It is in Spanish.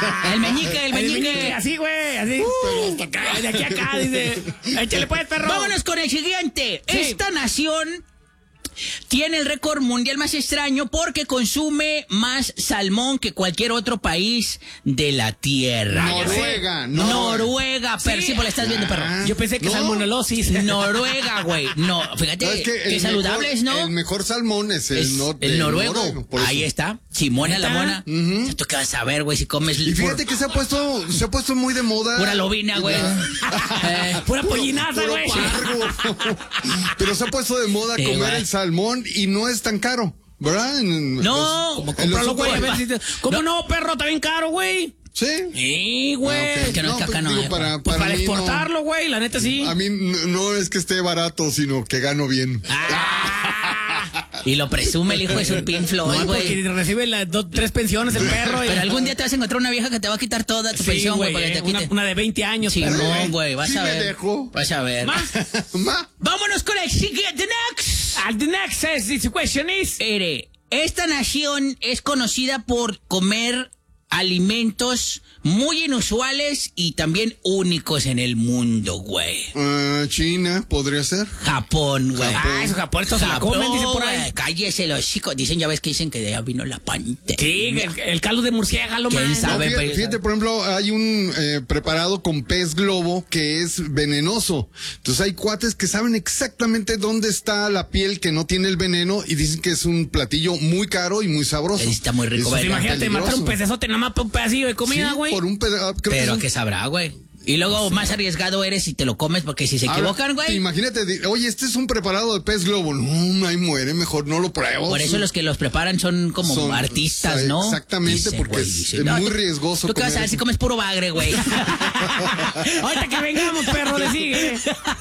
El meñique, el meñique. Así, güey, así. Hasta acá, de aquí a acá, dice. Échale pues, perro. Vámonos con el siguiente. Sí. Esta nación tiene el récord mundial más extraño porque consume más salmón que cualquier otro país de la tierra. Noruega, Noruega, pero sí, pues la estás viendo, perro. Yo pensé que salmonelosis. Noruega, güey. No, fíjate, No, es que qué saludables, ¿no? El mejor salmón es el noruego. por eso. Ahí está. Simona la mona. ¿Tú qué vas a ver, güey, si comes... Y fíjate que se ha puesto muy de moda. Pura lobina, güey. Pura pollinaza, güey. Pero se ha puesto de moda comer el salmón y no es tan caro, ¿verdad? No, Cómpralo, güey. ¿Cómo no, perro? Está bien caro, güey. ¿Sí? Sí, güey. Okay. Que no es caca, no. Digo, Para mí exportarlo, güey, la neta sí. A mí no es que esté barato, sino que gano bien. Y lo presume el hijo de su Pink Floyd, No, güey. porque recibe las 3 pensiones el perro. Pero algún día te vas a encontrar una vieja que te va a quitar toda tu pensión, güey, para que te quite. Una de 20 años. Chingón, güey, vas Sí a me ver. dejo. Vas a ver. Vámonos con el siguiente, next. The next the question is... Esta nación es conocida por comer alimentos muy inusuales y también únicos en el mundo, güey. China, podría ser. Japón, güey. Esos japoneses se la comen, dice por ahí. Cállese los chicos. Dicen, ya ves que dicen que de allá vino la pantera. Sí, el caldo de murciélago, ¿Quién man. sabe? Fíjate, por ejemplo, hay un preparado con pez globo que es venenoso. Entonces hay cuates que saben exactamente dónde está la piel que no tiene el veneno y dicen que es un platillo muy caro y muy sabroso. Está muy rico, Eso güey. Imagínate matar un pecesote nada más por un pedacillo de comida, güey. Por un pedazo. Pero ¿qué sabrá, güey? Y luego más arriesgado eres si te lo comes porque si se equivocan, güey. Imagínate, oye, este es un preparado de pez globo. No, ahí muere, mejor no lo pruebo. Por eso los que los preparan son como artistas, ¿no? Exactamente, porque es muy riesgoso. ¿Tú qué vas a ver si comes puro bagre, güey? Ahorita que vengamos, perro, le sigue.